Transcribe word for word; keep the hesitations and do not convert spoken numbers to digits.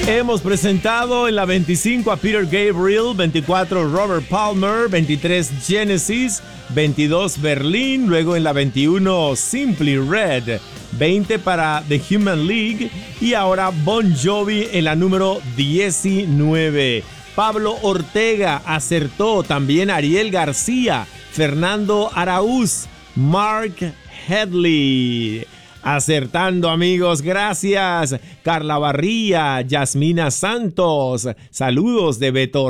Hemos presentado en la veinticinco a Peter Gabriel, veinticuatro Robert Palmer, veintitrés Genesis, veintidós Berlin, luego en la veintiuno Simply Red, veinte para The Human League y ahora Bon Jovi en la número diecinueve. Pablo Ortega acertó, también Ariel García, Fernando Araúz, Mark Headley. Acertando, amigos, gracias. Carla Barría, Yasmina Santos, saludos de Beto